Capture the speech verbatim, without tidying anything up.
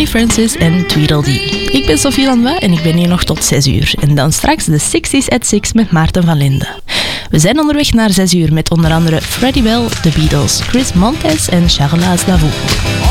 Connie Francis en Tweedledee. Ik ben Sophie Lanois en ik ben hier nog tot zes uur. En dan straks de sixties at six met Maarten van Linden. We zijn onderweg naar zes uur met onder andere Freddie Bell, The Beatles, Chris Montez en Charles Aznavour.